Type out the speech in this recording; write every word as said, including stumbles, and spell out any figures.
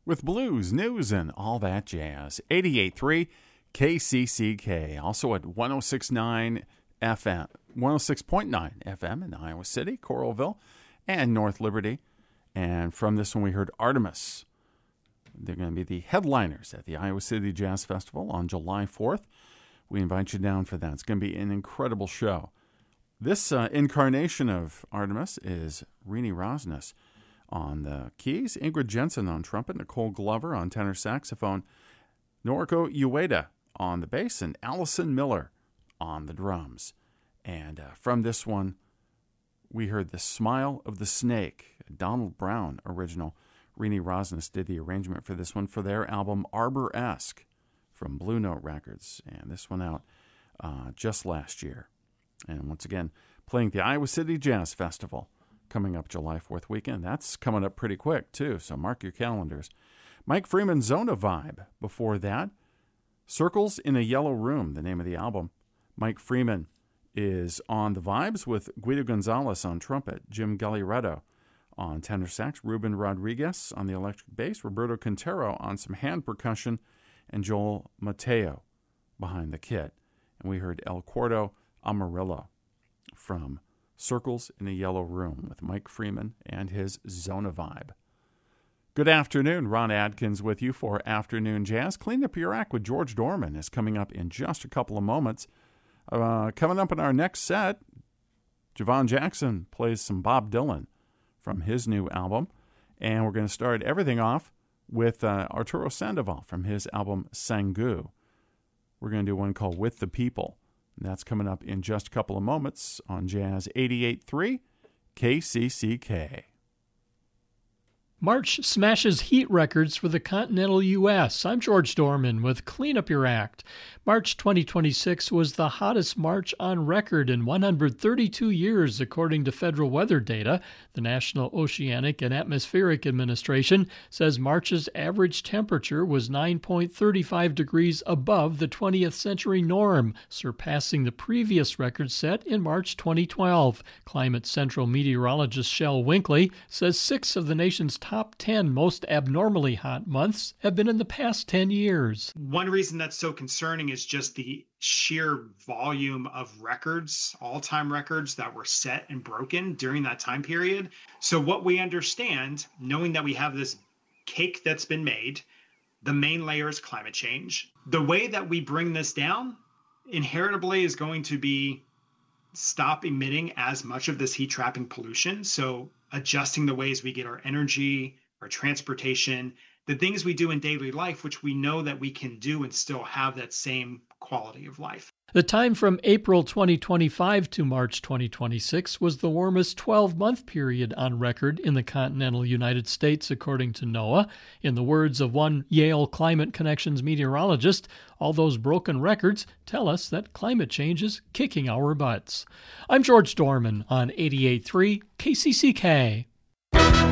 with blues, news, and all that jazz. eighty-eight point three K C C K, also at one oh six point nine F M, one oh six point nine F M in Iowa City, Coralville, and North Liberty. And from this one, we heard Artemis. They're going to be the headliners at the Iowa City Jazz Festival on July fourth. We invite you down for that. It's going to be an incredible show. This uh, incarnation of Artemis is Rini Rosnes on the keys, Ingrid Jensen on trumpet, Nicole Glover on tenor saxophone, Noriko Ueda on the bass, and Allison Miller on the drums. And uh, from this one, we heard The Smile of the Snake, a Donald Brown original. Rini Rosnes did the arrangement for this one for their album Arbor-esque from Blue Note Records. And this one out uh, just last year. And once again, playing at the Iowa City Jazz Festival coming up July fourth weekend. That's coming up pretty quick, too, so mark your calendars. Mike Freeman, Zona Vibe. Before that, Circles in a Yellow Room, the name of the album. Mike Freeman is on the vibes with Guido Gonzalez on trumpet, Jim Galliretto on tenor sax, Ruben Rodriguez on the electric bass, Roberto Quintero on some hand percussion, and Joel Mateo behind the kit. And we heard El Cuarto Amarillo from Circles in a Yellow Room with Mike Freeman and his Zona Vibe. Good afternoon. Ron Adkins with you for Afternoon Jazz. Clean Up Your Act with George Dorman is coming up in just a couple of moments. Uh, coming up in our next set, Javon Jackson plays some Bob Dylan from his new album. And we're going to start everything off with uh, Arturo Sandoval from his album Sangu. We're going to do one called With the People. And that's coming up in just a couple of moments on Jazz eighty-eight point three K C C K. March smashes heat records for the continental U S. I'm George Dorman with Clean Up Your Act. March twenty twenty-six was the hottest March on record in one hundred thirty-two years, according to federal weather data. The National Oceanic and Atmospheric Administration says March's average temperature was nine point three five degrees above the twentieth century norm, surpassing the previous record set in March twenty twelve. Climate Central meteorologist Shel Winkley says six of the nation's top ten most abnormally hot months have been in the past ten years. One reason that's so concerning is just the sheer volume of records, all-time records that were set and broken during that time period. So what we understand, knowing that we have this cake that's been made, the main layer is climate change. The way that we bring this down inheritably is going to be stop emitting as much of this heat trapping pollution. So adjusting the ways we get our energy, our transportation, the things we do in daily life, which we know that we can do and still have that same quality of life. The time from April twenty twenty-five to March twenty twenty-six was the warmest twelve-month period on record in the continental United States, according to NOAA. In the words of one Yale Climate Connections meteorologist, all those broken records tell us that climate change is kicking our butts. I'm George Dorman on eighty-eight point three K C C K.